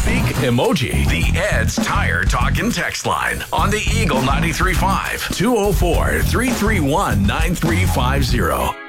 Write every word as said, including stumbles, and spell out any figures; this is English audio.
speak, emoji. The Ed's Tire Talk and Text line on the Eagle ninety-three point five, two oh four, three three one, nine three five zero.